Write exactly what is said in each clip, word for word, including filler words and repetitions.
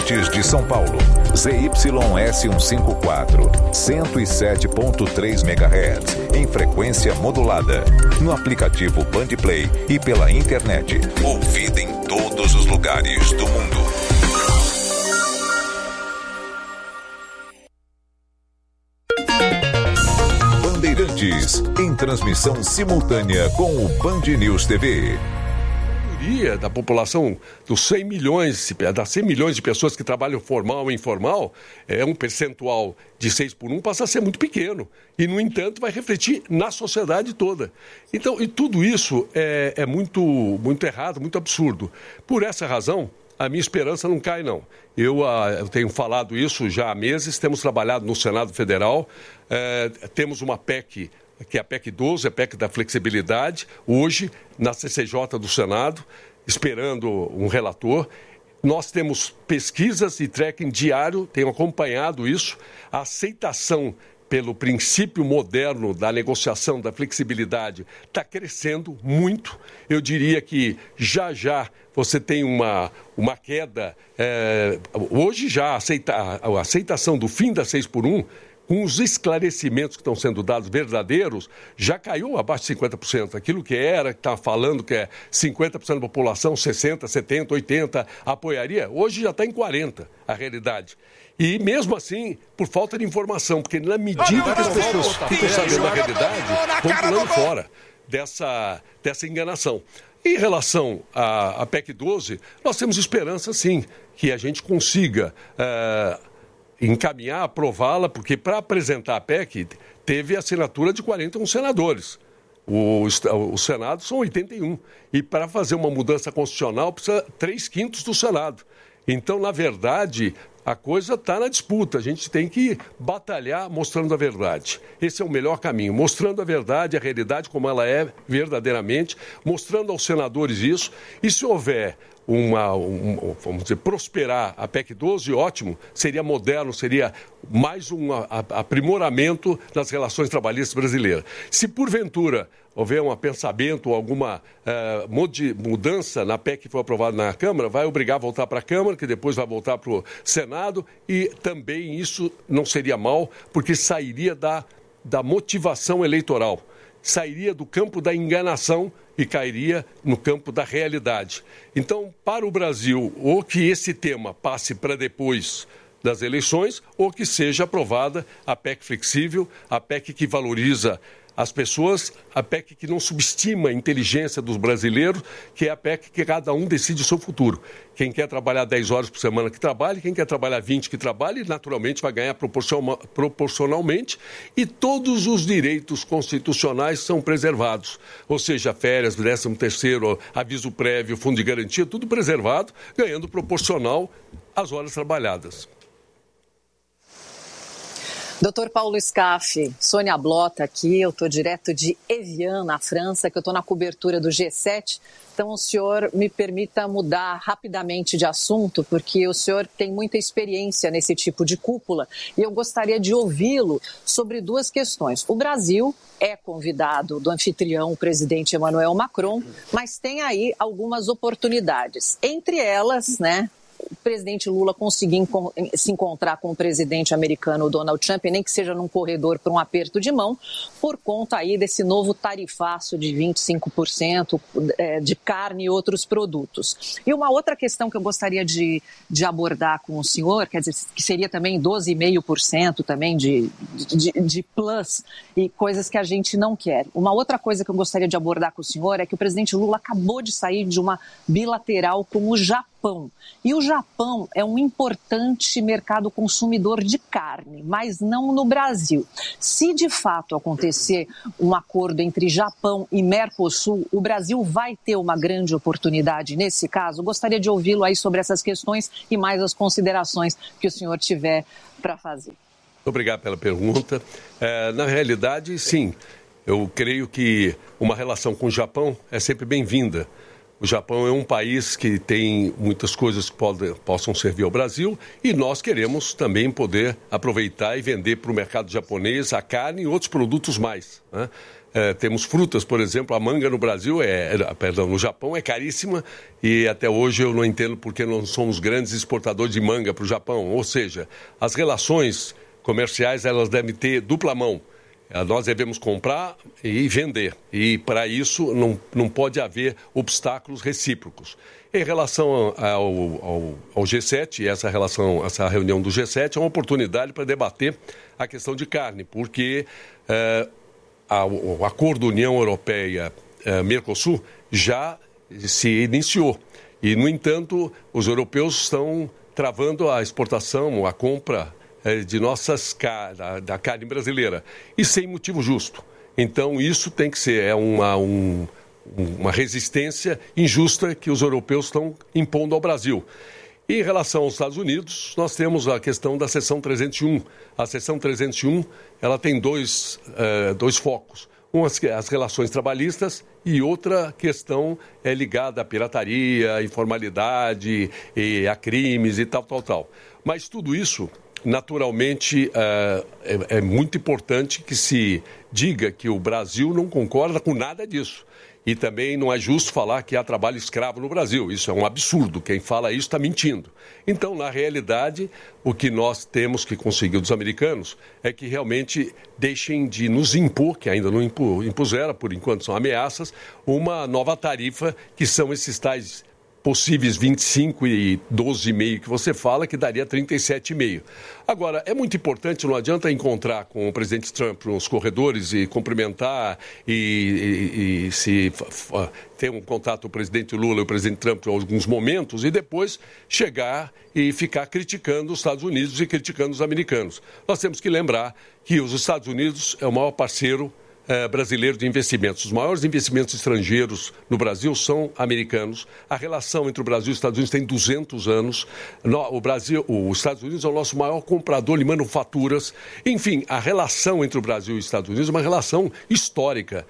Bandeirantes de São Paulo. Z Y S cento e cinquenta e quatro, cento e sete ponto três megahertz, em frequência modulada. No aplicativo Bandplay e pela internet. Ouvida em todos os lugares do mundo. Bandeirantes, em transmissão simultânea com o Band News T V. Da população dos cem milhões, das cem milhões de pessoas que trabalham formal e informal, é um percentual de seis por um passa a ser muito pequeno. E, no entanto, vai refletir na sociedade toda. Então, e tudo isso é, é muito, muito errado, muito absurdo. Por essa razão, a minha esperança não cai, não. Eu, uh, eu tenho falado isso já há meses, temos trabalhado no Senado Federal, uh, temos uma P E C, que é a P E C doze, a P E C da flexibilidade, hoje na C C J do Senado, esperando um relator. Nós temos pesquisas e tracking diário, tenho acompanhado isso, a aceitação pelo princípio moderno da negociação, da flexibilidade, está crescendo muito. Eu diria que já já você tem uma, uma queda, é, hoje já aceita, a aceitação do fim da seis por um, com os esclarecimentos que estão sendo dados verdadeiros, já caiu abaixo de cinquenta por cento. Aquilo que era, que estava falando que é cinquenta por cento da população, sessenta por cento, setenta por cento, oitenta por cento, apoiaria, hoje já está em quarenta por cento a realidade. E mesmo assim, por falta de informação, porque na medida que as pessoas ficam sabendo a realidade, vão pulando fora dessa, dessa enganação. Em relação à, à P E C doze, nós temos esperança, sim, que a gente consiga Uh, encaminhar, aprová-la, porque para apresentar a P E C teve assinatura de quarenta e um senadores. O, o Senado são oitenta e um. E para fazer uma mudança constitucional precisa três quintos do Senado. Então, na verdade, a coisa está na disputa. A gente tem que batalhar mostrando a verdade. Esse é o melhor caminho, mostrando a verdade, a realidade como ela é verdadeiramente, mostrando aos senadores isso. E se houver uma, um, vamos dizer, prosperar a P E C doze, ótimo, seria moderno, seria mais um aprimoramento das relações trabalhistas brasileiras. Se porventura houver um pensamento ou alguma uh, mudança na P E C que foi aprovada na Câmara, vai obrigar a voltar para a Câmara, que depois vai voltar para o Senado, e também isso não seria mal, porque sairia da, da motivação eleitoral, sairia do campo da enganação e cairia no campo da realidade. Então, para o Brasil, ou que esse tema passe para depois das eleições, ou que seja aprovada a P E C flexível, a P E C que valoriza as pessoas, a P E C que não subestima a inteligência dos brasileiros, que é a P E C que cada um decide o seu futuro. Quem quer trabalhar dez horas por semana que trabalhe, quem quer trabalhar vinte que trabalhe, naturalmente vai ganhar proporcionalmente, e todos os direitos constitucionais são preservados. Ou seja, férias, décimo terceiro, aviso prévio, fundo de garantia, tudo preservado, ganhando proporcional às horas trabalhadas. doutor Paulo Scaff, Sônia Blota aqui, eu estou direto de Evian, na França, que eu estou na cobertura do G sete. Então, o senhor me permita mudar rapidamente de assunto, porque o senhor tem muita experiência nesse tipo de cúpula e eu gostaria de ouvi-lo sobre duas questões. O Brasil é convidado do anfitrião, o presidente Emmanuel Macron, mas tem aí algumas oportunidades. Entre elas, né, o presidente Lula conseguir se encontrar com o presidente americano Donald Trump, nem que seja num corredor para um aperto de mão, por conta aí desse novo tarifaço de vinte e cinco por cento de carne e outros produtos. E uma outra questão que eu gostaria de, de abordar com o senhor, quer dizer, que seria também doze vírgula cinco por cento também de, de, de plus e coisas que a gente não quer. Uma outra coisa que eu gostaria de abordar com o senhor é que o presidente Lula acabou de sair de uma bilateral com o Japão. E o Japão é um importante mercado consumidor de carne, mas não no Brasil. Se de fato acontecer um acordo entre Japão e Mercosul, o Brasil vai ter uma grande oportunidade nesse caso? Gostaria de ouvi-lo aí sobre essas questões e mais as considerações que o senhor tiver para fazer. Obrigado pela pergunta. É, na realidade, sim, eu creio que uma relação com o Japão é sempre bem-vinda. O Japão é um país que tem muitas coisas que pode, possam servir ao Brasil e nós queremos também poder aproveitar e vender para o mercado japonês a carne e outros produtos mais, né? É, temos frutas, por exemplo, a manga no Brasil, é, perdão, no Japão é caríssima e até hoje eu não entendo porque não somos grandes exportadores de manga para o Japão. Ou seja, as relações comerciais elas devem ter dupla mão. Nós devemos comprar e vender e para isso não, não pode haver obstáculos recíprocos. Em relação ao, ao, ao G sete, essa, relação, essa reunião do G sete é uma oportunidade para debater a questão de carne, porque... É, o acordo União Europeia-Mercosul já se iniciou. E, no entanto, os europeus estão travando a exportação, a compra de nossas da, da carne brasileira. E sem motivo justo. Então, isso tem que ser é uma, um, uma resistência injusta que os europeus estão impondo ao Brasil. E em relação aos Estados Unidos, nós temos a questão da seção trezentos e um. A seção trezentos e um ela tem dois, uh, dois focos. Um, as, as relações trabalhistas e outra questão é ligada à pirataria, à informalidade, e a crimes e tal, tal, tal. Mas tudo isso, naturalmente, uh, é, é muito importante que se diga que o Brasil não concorda com nada disso. E também não é justo falar que há trabalho escravo no Brasil. Isso é um absurdo. Quem fala isso está mentindo. Então, na realidade, o que nós temos que conseguir dos americanos é que realmente deixem de nos impor, que ainda não impuseram, por enquanto são ameaças, uma nova tarifa, que são esses tais possíveis vinte e cinco e doze vírgula cinco que você fala, que daria trinta e sete vírgula cinco. Agora, é muito importante, não adianta encontrar com o presidente Trump nos corredores e cumprimentar e, e, e se ter um contato com o presidente Lula e o presidente Trump em alguns momentos e depois chegar e ficar criticando os Estados Unidos e criticando os americanos. Nós temos que lembrar que os Estados Unidos é o maior parceiro brasileiro de investimentos. Os maiores investimentos estrangeiros no Brasil são americanos. A relação entre o Brasil e os Estados Unidos tem duzentos anos. O Brasil, os Estados Unidos é o nosso maior comprador de manufaturas. Enfim, a relação entre o Brasil e os Estados Unidos é uma relação histórica.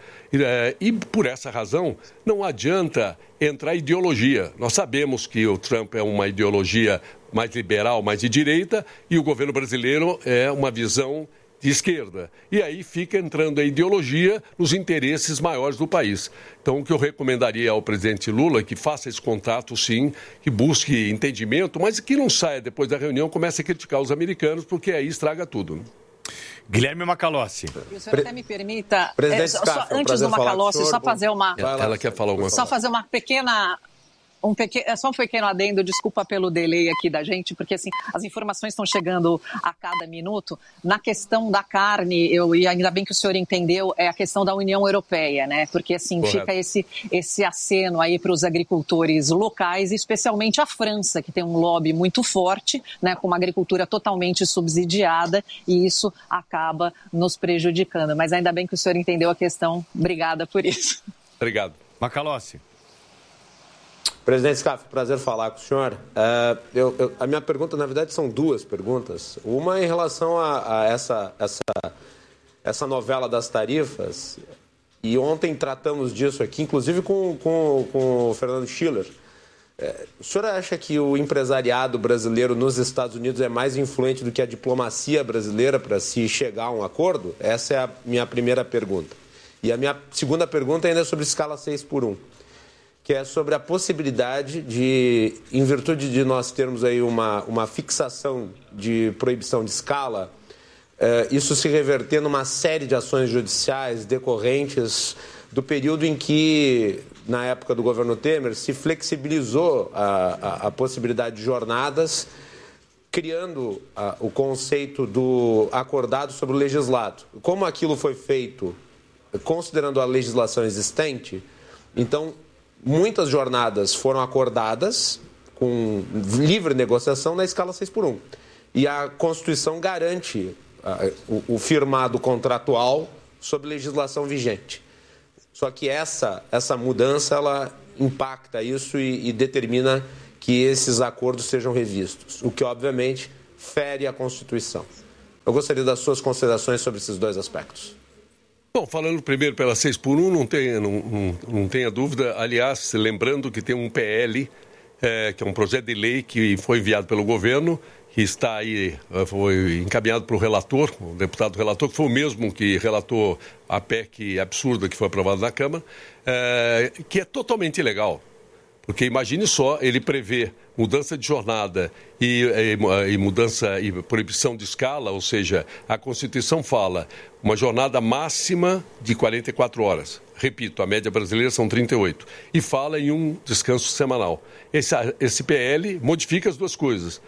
E, por essa razão, não adianta entrar ideologia. Nós sabemos que o Trump é uma ideologia mais liberal, mais de direita, e o governo brasileiro é uma visão de esquerda. E aí fica entrando a ideologia nos interesses maiores do país. Então, o que eu recomendaria ao presidente Lula é que faça esse contato, sim, que busque entendimento, mas que não saia depois da reunião, comece a criticar os americanos, porque aí estraga tudo. Guilherme Macalossi. E o senhor até me permita, é, só, só, antes do Macalossi, só fazer uma... Ela, ela quer falar alguma coisa. Só fazer uma pequena... Um pequeno, é só um pequeno adendo, desculpa pelo delay aqui da gente, porque assim, as informações estão chegando a cada minuto. Na questão da carne, eu, e ainda bem que o senhor entendeu, é a questão da União Europeia, né? Porque assim, Correto. Fica esse, esse aceno aí para os agricultores locais, especialmente a França, que tem um lobby muito forte, né? Com uma agricultura totalmente subsidiada, e isso acaba nos prejudicando. Mas ainda bem que o senhor entendeu a questão. Obrigada por isso. Obrigado. Macalossi. Presidente Scaff, prazer falar com o senhor. Uh, eu, eu, a minha pergunta, na verdade, são duas perguntas. Uma em relação a, a essa, essa, essa novela das tarifas. E ontem tratamos disso aqui, inclusive com, com, com o Fernando Schiller. Uh, o senhor acha que o empresariado brasileiro nos Estados Unidos é mais influente do que a diplomacia brasileira para se chegar a um acordo? Essa é a minha primeira pergunta. E a minha segunda pergunta ainda é sobre escala seis por um. Que é sobre a possibilidade de, em virtude de nós termos aí uma, uma fixação de proibição de escala, eh, isso se reverter numa série de ações judiciais decorrentes do período em que, na época do governo Temer, se flexibilizou a, a, a possibilidade de jornadas, criando a, o conceito do acordado sobre o legislado. Como aquilo foi feito considerando a legislação existente, então... Muitas jornadas foram acordadas com livre negociação na escala seis por um. E a Constituição garante uh, o, o firmado contratual sob legislação vigente. Só que essa, essa mudança ela impacta isso e, e determina que esses acordos sejam revistos, o que, obviamente, fere a Constituição. Eu gostaria das suas considerações sobre esses dois aspectos. Bom, falando primeiro pela seis por um, não tenha, não, não, não tenha dúvida. Aliás, lembrando que tem um P L, é, que é um projeto de lei que foi enviado pelo governo, que está aí, foi encaminhado para o relator, o deputado relator, que foi o mesmo que relatou a P E C absurda que foi aprovada na Câmara, é, que é totalmente ilegal. Porque imagine só, ele prevê mudança de jornada e, e, e mudança e proibição de escala, ou seja, a Constituição fala uma jornada máxima de quarenta e quatro horas. Repito, a média brasileira são trinta e oito. E fala em um descanso semanal. Esse, esse P L modifica as duas coisas.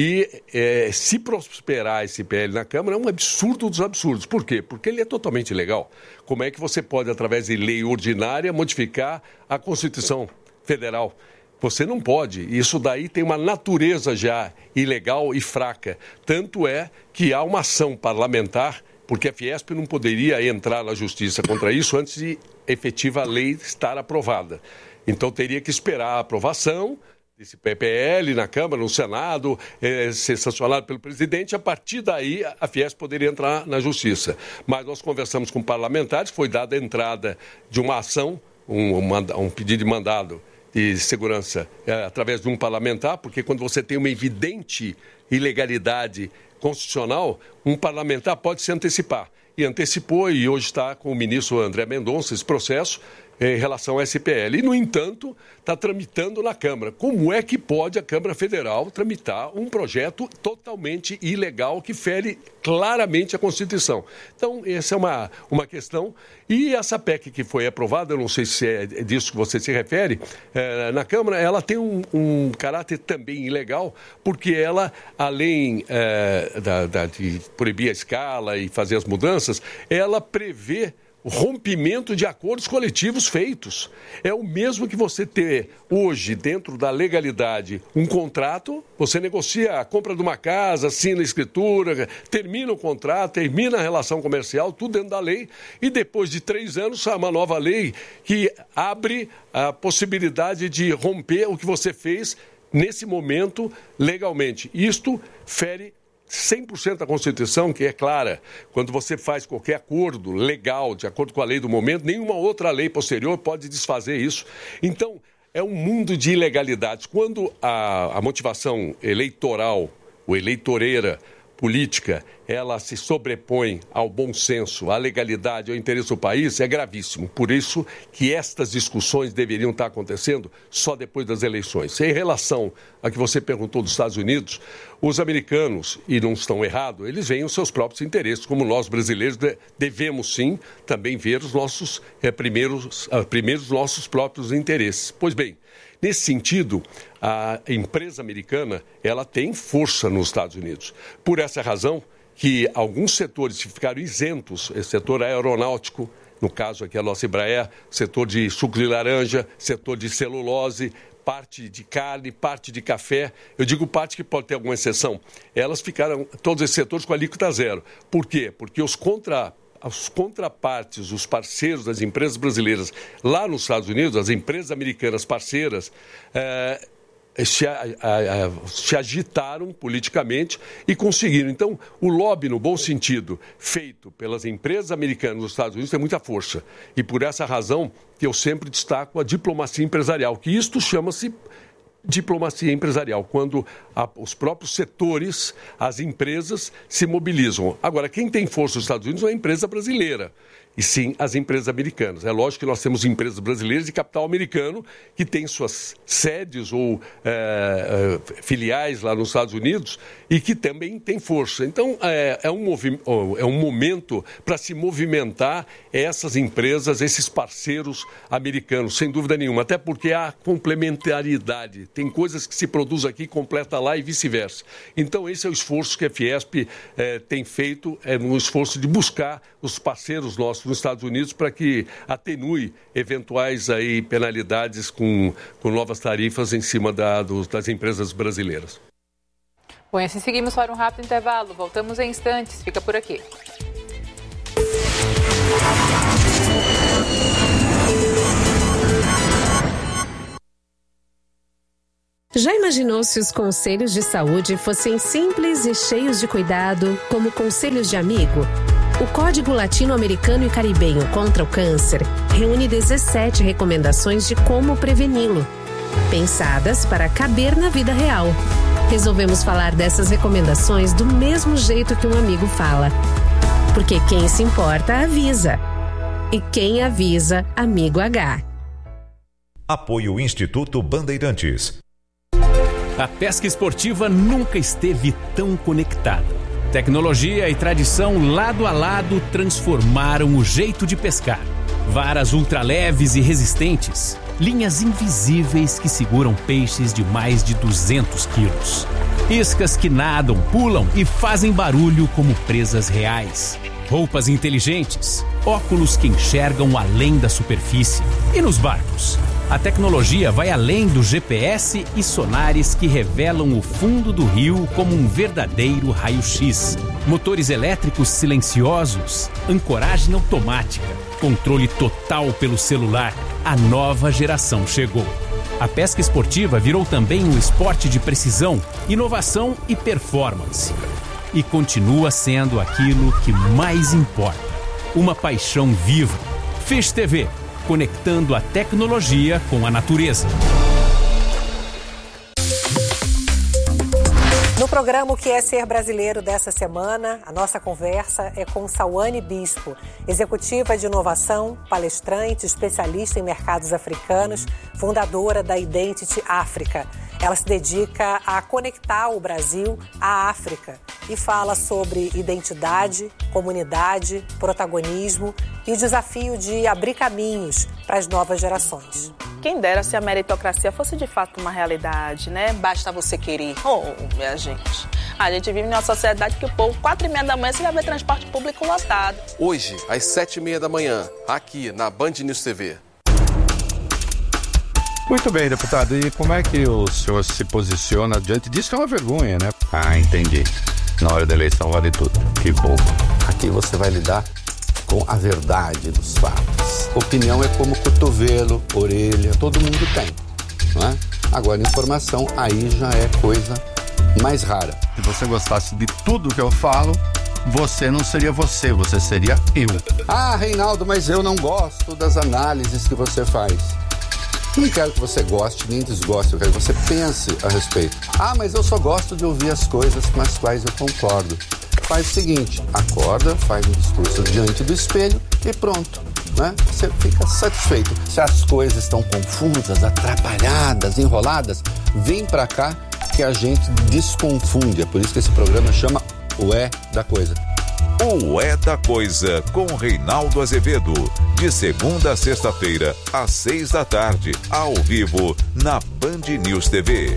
E é, se prosperar esse P L na Câmara, é um absurdo dos absurdos. Por quê? Porque ele é totalmente ilegal. Como é que você pode, através de lei ordinária, modificar a Constituição Federal? Você não pode. Isso daí tem uma natureza já ilegal e fraca. Tanto é que há uma ação parlamentar, porque a Fiesp não poderia entrar na justiça contra isso antes de efetiva lei estar aprovada. Então teria que esperar a aprovação desse P P L na Câmara, no Senado, é, ser sancionado pelo presidente. A partir daí, a Fiesp poderia entrar na Justiça. Mas nós conversamos com parlamentares, foi dada a entrada de uma ação, um, um, um pedido de mandado de segurança é, através de um parlamentar, porque quando você tem uma evidente ilegalidade constitucional, um parlamentar pode se antecipar. E antecipou, e hoje está com o ministro André Mendonça esse processo em relação ao S P L. E, no entanto, está tramitando na Câmara. Como é que pode a Câmara Federal tramitar um projeto totalmente ilegal que fere claramente a Constituição? Então, essa é uma, uma questão. E essa P E C que foi aprovada, eu não sei se é disso que você se refere, é, na Câmara, ela tem um, um caráter também ilegal, porque ela, além é, da, da, de proibir a escala e fazer as mudanças, ela prevê o rompimento de acordos coletivos feitos. É o mesmo que você ter hoje, dentro da legalidade, um contrato, você negocia a compra de uma casa, assina a escritura, termina o contrato, termina a relação comercial, tudo dentro da lei, e depois de três anos sai uma nova lei que abre a possibilidade de romper o que você fez nesse momento legalmente. Isto fere cem por cento da Constituição, que é clara. Quando você faz qualquer acordo legal, de acordo com a lei do momento, nenhuma outra lei posterior pode desfazer isso. Então, é um mundo de ilegalidades. Quando a, a motivação eleitoral, ou eleitoreira, política, ela se sobrepõe ao bom senso, à legalidade, ao interesse do país, é gravíssimo. Por isso que estas discussões deveriam estar acontecendo só depois das eleições. Em relação a que você perguntou dos Estados Unidos, os americanos, e não estão errados, eles veem os seus próprios interesses, como nós brasileiros devemos sim também ver os nossos é, primeiros, uh, primeiros nossos próprios interesses. Pois bem, nesse sentido, a empresa americana, ela tem força nos Estados Unidos. Por essa razão que alguns setores ficaram isentos, esse setor aeronáutico, no caso aqui a nossa Embraer, setor de suco de laranja, setor de celulose, parte de carne, parte de café. Eu digo parte que pode ter alguma exceção. Elas ficaram, todos esses setores, com a alíquota zero. Por quê? Porque os contra... As contrapartes, os parceiros das empresas brasileiras lá nos Estados Unidos, as empresas americanas parceiras, eh, se, a, a, a, se agitaram politicamente e conseguiram. Então, o lobby, no bom sentido, feito pelas empresas americanas nos Estados Unidos tem muita força. E por essa razão que eu sempre destaco a diplomacia empresarial, que isto chama-se diplomacia empresarial, quando a, os próprios setores, as empresas se mobilizam. Agora, quem tem força nos Estados Unidos não é a empresa brasileira, e sim as empresas americanas. É lógico que nós temos empresas brasileiras de capital americano que têm suas sedes ou é, é, filiais lá nos Estados Unidos e que também têm força. Então, é, é, um, movi- é um momento para se movimentar essas empresas, esses parceiros americanos, sem dúvida nenhuma, até porque há complementaridade. Tem coisas que se produz aqui, completa lá e vice-versa. Então, esse é o esforço que a Fiesp é, tem feito, é um esforço de buscar os parceiros nossos nos Estados Unidos para que atenue eventuais aí penalidades com, com novas tarifas em cima da, dos, das empresas brasileiras. Bom, e assim seguimos para um rápido intervalo. Voltamos em instantes. Fica por aqui. Já imaginou se os conselhos de saúde fossem simples e cheios de cuidado, como conselhos de amigo? O Código Latino-Americano e Caribenho contra o Câncer reúne dezessete recomendações de como preveni-lo, pensadas para caber na vida real. resolvemos falar dessas recomendações do mesmo jeito que um amigo fala. Porque quem se importa, avisa. E quem avisa, amigo H. Apoio Instituto Bandeirantes. A pesca esportiva nunca esteve tão conectada. Tecnologia e tradição lado a lado transformaram o jeito de pescar. Varas ultraleves e resistentes, linhas invisíveis que seguram peixes de mais de duzentos quilos. Iscas que nadam, pulam e fazem barulho como presas reais. Roupas inteligentes, óculos que enxergam além da superfície. E nos barcos? A tecnologia vai além do G P S e sonares que revelam o fundo do rio como um verdadeiro raio-x. Motores elétricos silenciosos, ancoragem automática, controle total pelo celular. A nova geração chegou. A pesca esportiva virou também um esporte de precisão, inovação e performance. E continua sendo aquilo que mais importa. Uma paixão viva. Fish T V. Conectando a tecnologia com a natureza. No programa O que é Ser Brasileiro dessa semana, a nossa conversa é com Sawane Bispo, executiva de inovação, palestrante, especialista em mercados africanos, fundadora da Identity África. Ela se dedica a conectar o Brasil à África e fala sobre identidade, comunidade, protagonismo e o desafio de abrir caminhos para as novas gerações. Quem dera se a meritocracia fosse de fato uma realidade, né? Basta você querer. Oh, minha gente. A gente vive numa sociedade que o povo, quatro e meia da manhã, você vai ver transporte público lotado. Hoje, às sete e meia da manhã, aqui na Band News T V. Muito bem, deputado. E como é que o senhor se posiciona diante disso? Que é uma vergonha, né? Ah, entendi. Na hora da eleição vale tudo. Que bom. Aqui você vai lidar com a verdade dos fatos. Opinião é como cotovelo, orelha, todo mundo tem, não é? Agora, informação, aí já é coisa mais rara. Se você gostasse de tudo que eu falo, você não seria você, você seria eu. Ah, Reinaldo, mas eu não gosto das análises que você faz. Não quero que você goste nem desgoste, eu quero que você pense a respeito. Ah, mas eu só gosto de ouvir as coisas com as quais eu concordo. Faz o seguinte, acorda, faz um discurso diante do espelho e pronto, né? Você fica satisfeito. Se as coisas estão confusas, atrapalhadas, enroladas, vem pra cá que a gente desconfunde. É por isso que esse programa chama O É da Coisa. O É da Coisa, com Reinaldo Azevedo. De segunda a sexta-feira, às seis da tarde, ao vivo, na Band News T V.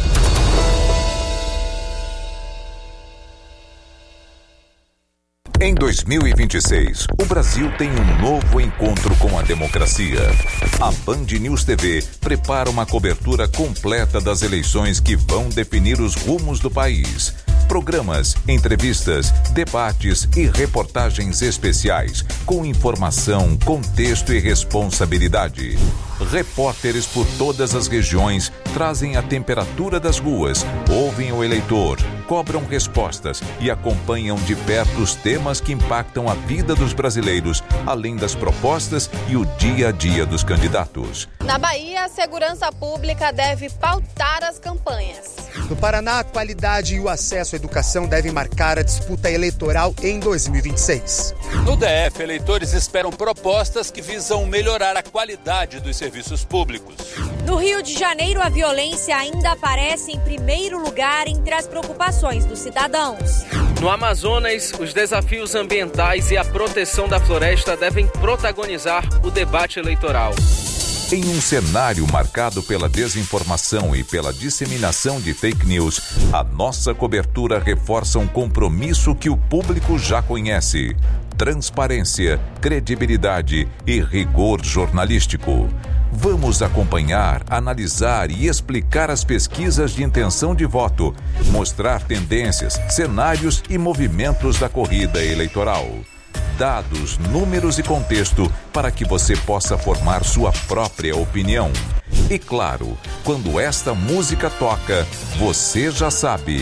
Em dois mil e vinte e seis, o Brasil tem um novo encontro com a democracia. A Band News T V prepara uma cobertura completa das eleições que vão definir os rumos do país. Programas, entrevistas, debates e reportagens especiais com informação, contexto e responsabilidade. Repórteres por todas as regiões trazem a temperatura das ruas, ouvem o eleitor, cobram respostas e acompanham de perto os temas que impactam a vida dos brasileiros, além das propostas e o dia a dia dos candidatos. Na Bahia, a segurança pública deve pautar as campanhas. No Paraná, a qualidade e o acesso à educação devem marcar a disputa eleitoral em dois mil e vinte e seis. No D F, eleitores esperam propostas que visam melhorar a qualidade dos serviços públicos. No Rio de Janeiro, a violência ainda aparece em primeiro lugar entre as preocupações dos cidadãos. No Amazonas, os desafios ambientais e a proteção da floresta devem protagonizar o debate eleitoral. Em um cenário marcado pela desinformação e pela disseminação de fake news, a nossa cobertura reforça um compromisso que o público já conhece: transparência, credibilidade e rigor jornalístico. Vamos acompanhar, analisar e explicar as pesquisas de intenção de voto, mostrar tendências, cenários e movimentos da corrida eleitoral. Dados, números e contexto para que você possa formar sua própria opinião. E claro, quando esta música toca, você já sabe,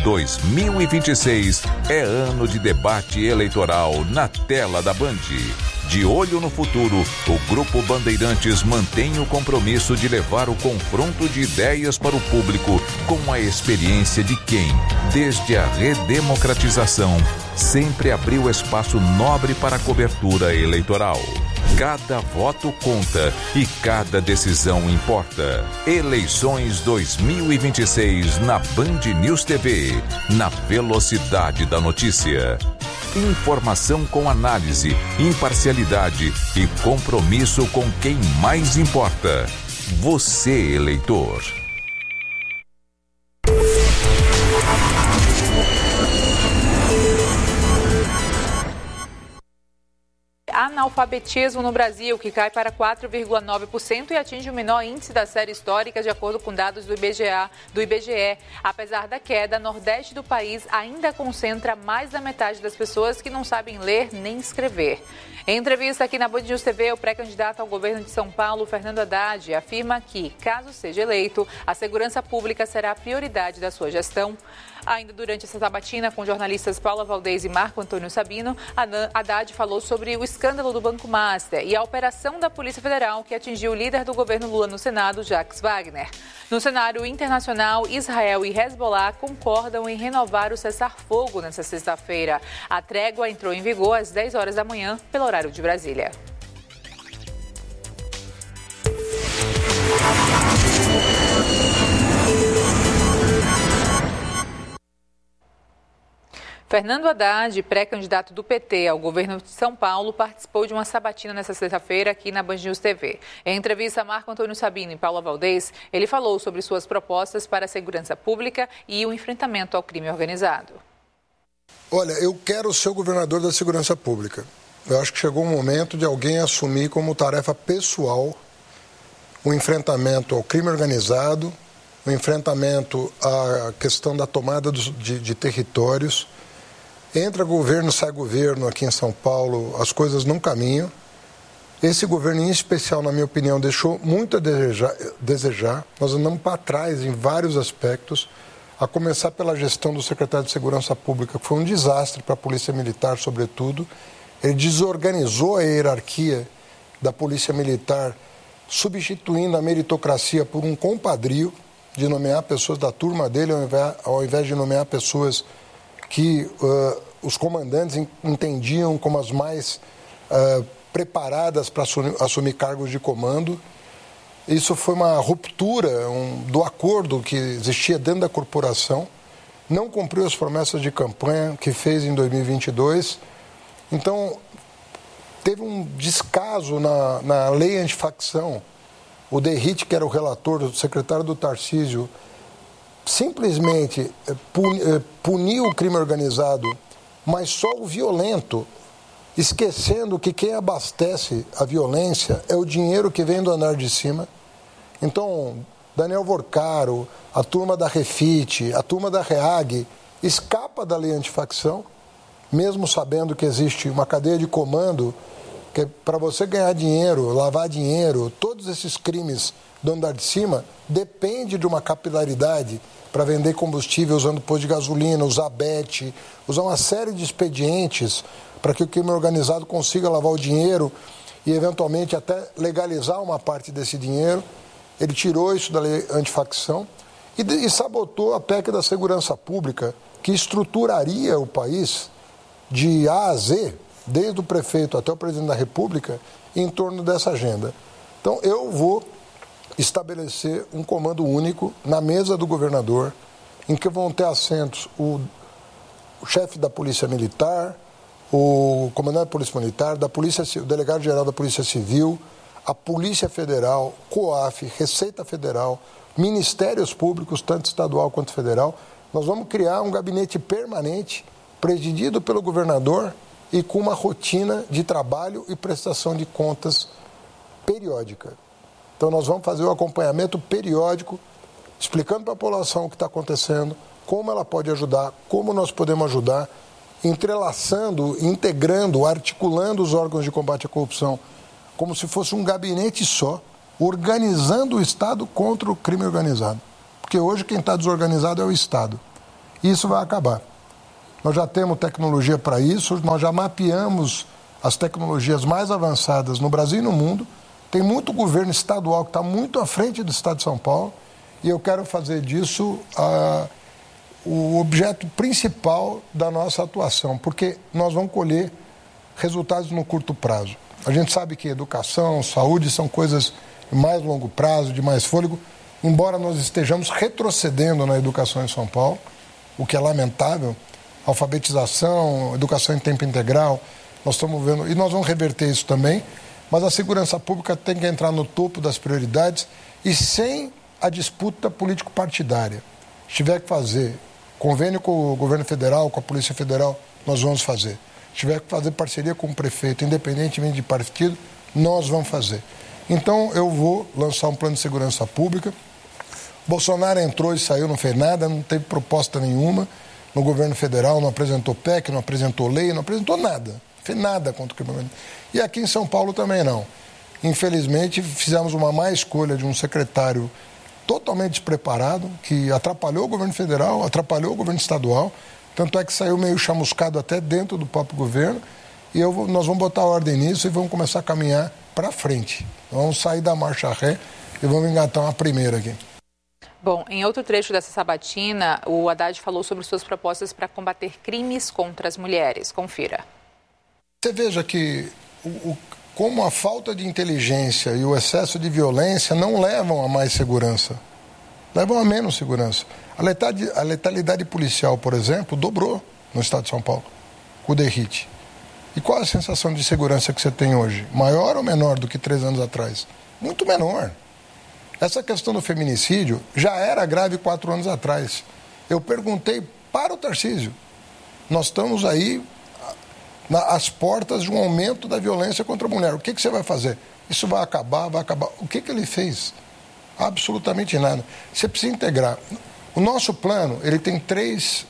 dois mil e vinte e seis é ano de debate eleitoral na tela da Band. De olho no futuro, o Grupo Bandeirantes mantém o compromisso de levar o confronto de ideias para o público com a experiência de quem, desde a redemocratização, sempre abriu espaço nobre para a cobertura eleitoral. Cada voto conta e cada decisão importa. Eleições dois mil e vinte e seis na Band News T V, na velocidade da notícia. Informação com análise, imparcialidade e compromisso com quem mais importa. Você, eleitor. Analfabetismo no Brasil, que cai para quatro vírgula nove por cento e atinge o menor índice da série histórica, de acordo com dados do I B G E. Do I B G E. Apesar da queda, Nordeste do país ainda concentra mais da metade das pessoas que não sabem ler nem escrever. Em entrevista aqui na Band News T V, o pré-candidato ao governo de São Paulo, Fernando Haddad, afirma que, caso seja eleito, a segurança pública será a prioridade da sua gestão. Ainda durante essa sabatina com jornalistas Paula Valdez e Marco Antônio Sabino, Haddad falou sobre o escândalo do Banco Master e a operação da Polícia Federal que atingiu o líder do governo Lula no Senado, Jacques Wagner. No cenário internacional, Israel e Hezbollah concordam em renovar o cessar-fogo nesta sexta-feira. A trégua entrou em vigor às dez horas da manhã, pelo horário de Brasília. Fernando Haddad, pré-candidato do P T ao governo de São Paulo, participou de uma sabatina nesta sexta-feira aqui na Band News T V. Em entrevista a Marco Antônio Sabino e Paula Valdez, ele falou sobre suas propostas para a segurança pública e o enfrentamento ao crime organizado. Olha, eu quero ser o governador da segurança pública. Eu acho que chegou o momento de alguém assumir como tarefa pessoal o enfrentamento ao crime organizado, o enfrentamento à questão da tomada de, de territórios. Entra governo, sai governo aqui em São Paulo, as coisas não caminham. Esse governo, em especial, na minha opinião, deixou muito a desejar. desejar. Nós andamos para trás em vários aspectos, a começar pela gestão do secretário de Segurança Pública, que foi um desastre para a Polícia Militar, sobretudo. Ele desorganizou a hierarquia da Polícia Militar, substituindo a meritocracia por um compadrio de nomear pessoas da turma dele, ao invés, ao invés de nomear pessoas que uh, os comandantes entendiam como as mais uh, preparadas para assumir, assumir cargos de comando. Isso foi uma ruptura um, do acordo que existia dentro da corporação, não cumpriu as promessas de campanha que fez em dois mil e vinte e dois. Então, teve um descaso na, na lei antifacção. O Derrite, que era o relator, o secretário do Tarcísio, simplesmente puniu o crime organizado, mas só o violento, esquecendo que quem abastece a violência é o dinheiro que vem do andar de cima. Então, Daniel Vorcaro, a turma da Refit, a turma da REAG, escapa da lei antifacção, mesmo sabendo que existe uma cadeia de comando que para você ganhar dinheiro, lavar dinheiro, todos esses crimes do andar de cima, depende de uma capilaridade para vender combustível usando posto de gasolina, usar B E T, usar uma série de expedientes para que o crime organizado consiga lavar o dinheiro e, eventualmente, até legalizar uma parte desse dinheiro. Ele tirou isso da lei antifacção e, e sabotou a P E C da segurança pública, que estruturaria o país de A a Z, desde o prefeito até o presidente da República, em torno dessa agenda. Então, eu vou estabelecer um comando único na mesa do governador, em que vão ter assentos o, o chefe da Polícia Militar, o comandante da Polícia Militar, da Polícia, o delegado-geral da Polícia Civil, a Polícia Federal, COAF, Receita Federal, Ministérios Públicos, tanto estadual quanto federal. Nós vamos criar um gabinete permanente, presidido pelo governador e com uma rotina de trabalho e prestação de contas periódica. Então, nós vamos fazer o acompanhamento periódico, explicando para a população o que está acontecendo, como ela pode ajudar, como nós podemos ajudar, entrelaçando, integrando, articulando os órgãos de combate à corrupção, como se fosse um gabinete só, organizando o Estado contra o crime organizado. Porque hoje quem está desorganizado é o Estado. E isso vai acabar. Nós já temos tecnologia para isso, nós já mapeamos as tecnologias mais avançadas no Brasil e no mundo. Tem muito governo estadual que está muito à frente do Estado de São Paulo e eu quero fazer disso a, o objeto principal da nossa atuação, porque nós vamos colher resultados no curto prazo. A gente sabe que educação, saúde são coisas de mais longo prazo, de mais fôlego, embora nós estejamos retrocedendo na educação em São Paulo, o que é lamentável, alfabetização, educação em tempo integral, nós estamos vendo, e nós vamos reverter isso também, mas a segurança pública tem que entrar no topo das prioridades e sem a disputa político-partidária. Se tiver que fazer convênio com o governo federal, com a Polícia Federal, nós vamos fazer. Se tiver que fazer parceria com o prefeito, independentemente de partido, nós vamos fazer. Então, eu vou lançar um plano de segurança pública. Bolsonaro entrou e saiu, não fez nada, não teve proposta nenhuma no governo federal, não apresentou P E C, não apresentou lei, não apresentou nada. Não fez nada contra o crime organizado. E aqui em São Paulo também não. Infelizmente, fizemos uma má escolha de um secretário totalmente despreparado, que atrapalhou o governo federal, atrapalhou o governo estadual, tanto é que saiu meio chamuscado até dentro do próprio governo, e eu vou, nós vamos botar ordem nisso e vamos começar a caminhar para frente. Vamos sair da marcha ré e vamos engatar uma primeira aqui. Bom, em outro trecho dessa sabatina, o Haddad falou sobre suas propostas para combater crimes contra as mulheres. Confira. Você veja que o, o, como a falta de inteligência e o excesso de violência não levam a mais segurança, levam a menos segurança. A letalidade, a letalidade policial, por exemplo, dobrou no estado de São Paulo, com o DERIT. E qual a sensação de segurança que você tem hoje? Maior ou menor do que três anos atrás? Muito menor. Essa questão do feminicídio já era grave quatro anos atrás. Eu perguntei para o Tarcísio. Nós estamos aí às portas de um aumento da violência contra a mulher. O que, que você vai fazer? Isso vai acabar, vai acabar. O que, que ele fez? Absolutamente nada. Você precisa integrar. O nosso plano, ele tem três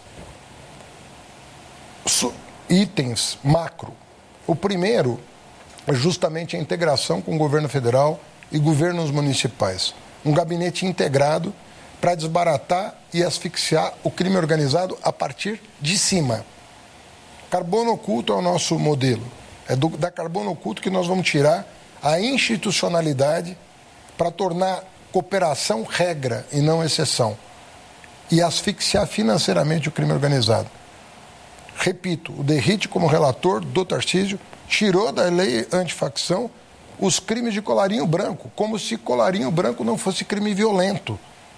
itens macro. O primeiro é justamente a integração com o governo federal e governos municipais. Um gabinete integrado para desbaratar e asfixiar o crime organizado a partir de cima. Carbono oculto é o nosso modelo. É do, da carbono oculto que nós vamos tirar a institucionalidade para tornar cooperação regra e não exceção. E asfixiar financeiramente o crime organizado. Repito, o DERIT, como relator do Tarcísio, tirou da lei antifacção os crimes de colarinho branco, como se colarinho branco não fosse crime violento.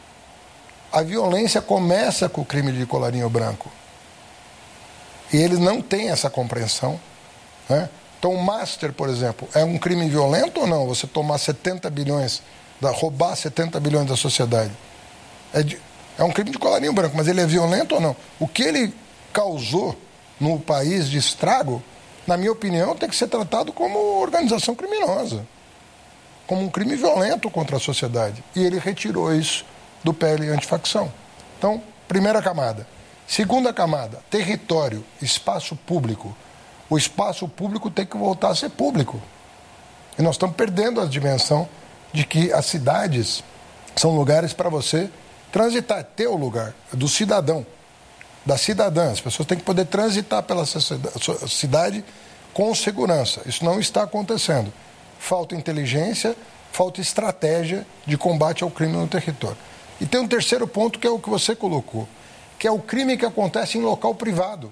A violência começa com o crime de colarinho branco. E eles não têm essa compreensão, né? Então, o Master, por exemplo, é um crime violento ou não? Você tomar setenta bilhões, da, roubar setenta bilhões da sociedade. É, de, é um crime de colarinho branco, mas ele é violento ou não? O que ele causou no país de estrago, na minha opinião, tem que ser tratado como organização criminosa, como um crime violento contra a sociedade. E ele retirou isso do P L antifacção. Então, primeira camada. Segunda camada, território, espaço público. O espaço público tem que voltar a ser público. E nós estamos perdendo a dimensão de que as cidades são lugares para você transitar, ter o lugar do cidadão, da cidadã. As pessoas têm que poder transitar pela cidade com segurança. Isso não está acontecendo. Falta inteligência, falta estratégia de combate ao crime no território. E tem um terceiro ponto que é o que você colocou, que é o crime que acontece em local privado.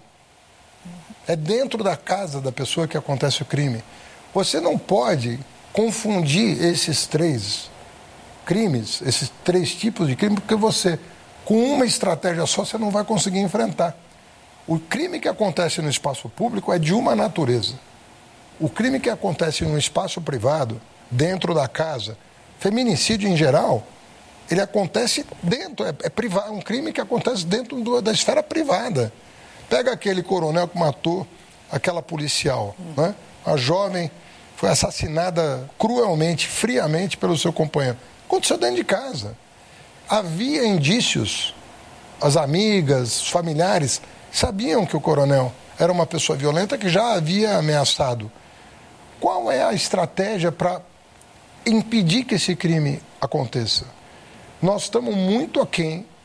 É dentro da casa da pessoa que acontece o crime. Você não pode confundir esses três crimes, esses três tipos de crime, porque você, com uma estratégia só, você não vai conseguir enfrentar. O crime que acontece no espaço público é de uma natureza. O crime que acontece no espaço privado, dentro da casa, feminicídio em geral, ele acontece dentro, é, é privado, um crime que acontece dentro do, da esfera privada. Pega aquele coronel que matou aquela policial, né? A jovem foi assassinada cruelmente, friamente pelo seu companheiro. Aconteceu dentro de casa. Havia indícios, as amigas, os familiares sabiam que o coronel era uma pessoa violenta que já havia ameaçado. Qual é a estratégia para impedir que esse crime aconteça? Nós estamos muito aquém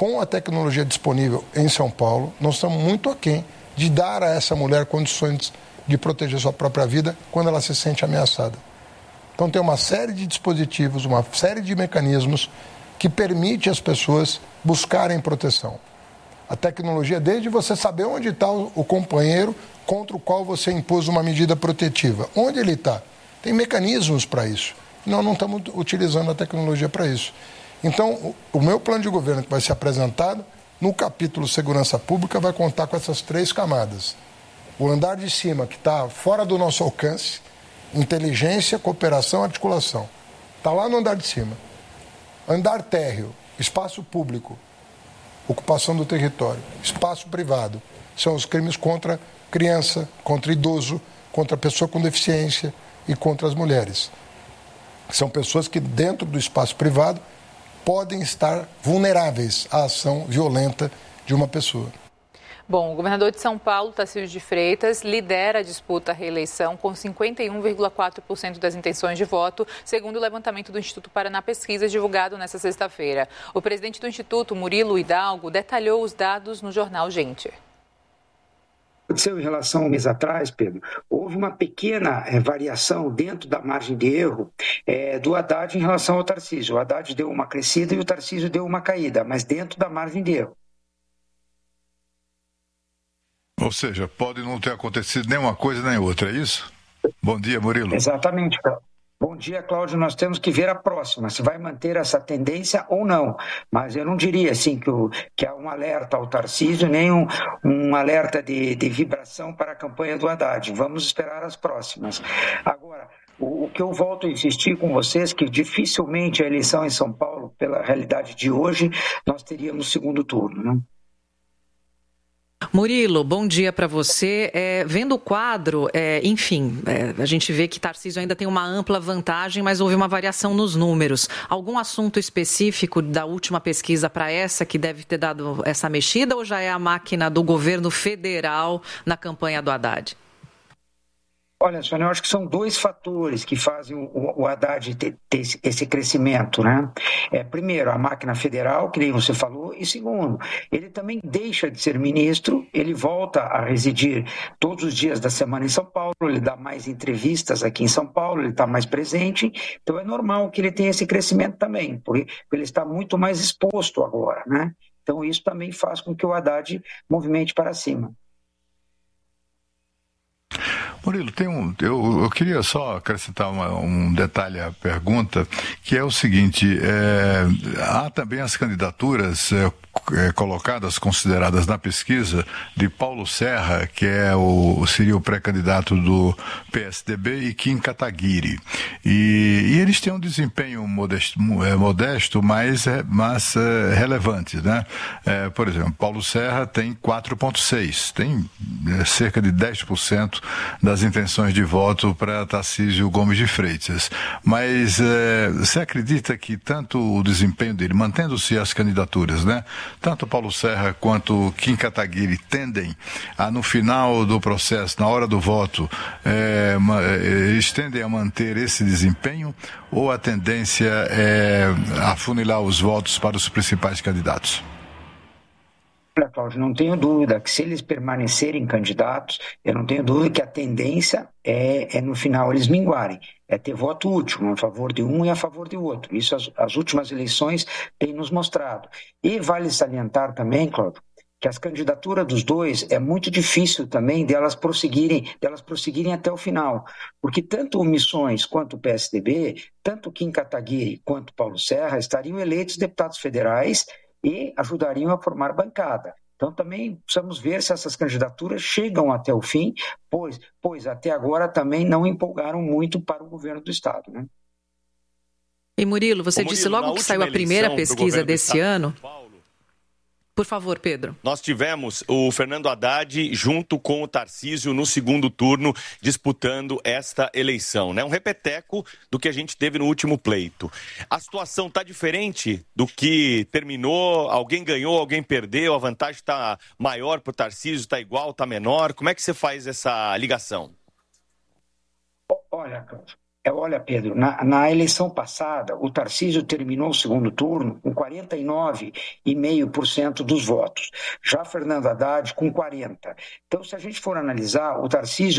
com a tecnologia disponível em São Paulo, nós estamos muito aquém de dar a essa mulher condições de proteger sua própria vida quando ela se sente ameaçada. Então tem uma série de dispositivos, uma série de mecanismos que permite às pessoas buscarem proteção. A tecnologia, desde você saber onde está o companheiro contra o qual você impôs uma medida protetiva. Onde ele está? Tem mecanismos para isso. Nós não estamos utilizando a tecnologia para isso. Então, o meu plano de governo que vai ser apresentado, no capítulo Segurança Pública, vai contar com essas três camadas. O andar de cima, que está fora do nosso alcance, inteligência, cooperação, articulação. Está lá no andar de cima. Andar térreo, espaço público, ocupação do território. Espaço privado, são os crimes contra criança, contra idoso, contra pessoa com deficiência e contra as mulheres. São pessoas que, dentro do espaço privado, podem estar vulneráveis à ação violenta de uma pessoa. Bom, o governador de São Paulo, Tarcísio de Freitas, lidera a disputa à reeleição com cinquenta e um vírgula quatro por cento das intenções de voto, segundo o levantamento do Instituto Paraná Pesquisas, divulgado nesta sexta-feira. O presidente do Instituto, Murilo Hidalgo, detalhou os dados no jornal Gente. Aconteceu em relação a um mês atrás, Pedro, houve uma pequena é, variação dentro da margem de erro é, do Haddad em relação ao Tarcísio. O Haddad deu uma crescida e o Tarcísio deu uma caída, mas dentro da margem de erro. Ou seja, pode não ter acontecido nem uma coisa nem outra, é isso? Bom dia, Murilo. Exatamente, bom dia, Cláudio. Nós temos que ver a próxima, se vai manter essa tendência ou não. Mas eu não diria assim que, o, que há um alerta ao Tarcísio, nem um, um alerta de, de vibração para a campanha do Haddad. Vamos esperar as próximas. Agora, o, o que eu volto a insistir com vocês, que dificilmente a eleição em São Paulo, pela realidade de hoje, nós teríamos segundo turno, né? Murilo, bom dia para você. É, vendo o quadro, é, enfim, é, a gente vê que Tarcísio ainda tem uma ampla vantagem, mas houve uma variação nos números. Algum assunto específico da última pesquisa para essa que deve ter dado essa mexida ou já é a máquina do governo federal na campanha do Haddad? Olha, Sônia, eu acho que são dois fatores que fazem o, o Haddad ter, ter esse, esse crescimento, né? É, primeiro, a máquina federal, que nem você falou, e segundo, ele também deixa de ser ministro, ele volta a residir todos os dias da semana em São Paulo, ele dá mais entrevistas aqui em São Paulo, ele está mais presente, então é normal que ele tenha esse crescimento também, porque ele está muito mais exposto agora, né? Então isso também faz com que o Haddad movimente para cima. Murilo, tem um, eu, eu queria só acrescentar uma, um detalhe à pergunta, que é o seguinte, é, há também as candidaturas é, é, colocadas, consideradas na pesquisa, de Paulo Serra, que é o, seria o pré-candidato do P S D B, e Kim Kataguiri. E, e eles têm um desempenho modesto, é, modesto mas, é, mas é, relevante, né? É, por exemplo, Paulo Serra tem quatro vírgula seis, tem é, cerca de dez por cento das intenções de voto para Tarcísio Gomes de Freitas. Mas é, você acredita que tanto o desempenho dele, mantendo-se as candidaturas, né? Tanto Paulo Serra quanto Kim Kataguiri tendem a, no final do processo, na hora do voto, é, eles tendem a manter esse desempenho ou a tendência é afunilar os votos para os principais candidatos? Olha, Cláudio, não tenho dúvida que se eles permanecerem candidatos, eu não tenho dúvida que a tendência é, é no final eles minguarem, é ter voto útil, a favor de um e a favor de outro. Isso as, as últimas eleições têm nos mostrado. E vale salientar também, Cláudio, que as candidaturas dos dois é muito difícil também delas prosseguirem, delas prosseguirem até o final, porque tanto o Missões quanto o P S D B, tanto Kim Kataguiri quanto Paulo Serra estariam eleitos deputados federais e ajudariam a formar bancada. Então também precisamos ver se essas candidaturas chegam até o fim, pois, pois até agora também não empolgaram muito para o governo do Estado, né? E Murilo, você Ô, Murilo, disse logo que saiu a primeira pesquisa desse ano. Por favor, Pedro. Nós tivemos o Fernando Haddad junto com o Tarcísio no segundo turno disputando esta eleição, né? Um repeteco do que a gente teve no último pleito. A situação está diferente do que terminou? Alguém ganhou, alguém perdeu? A vantagem está maior para o Tarcísio, está igual, está menor? Como é que você faz essa ligação? Olha, Cláudio, É, olha, Pedro, na, na eleição passada, o Tarcísio terminou o segundo turno com quarenta e nove vírgula cinco por cento dos votos. Já Fernando Haddad com quarenta por cento. Então, se a gente for analisar, o Tarcísio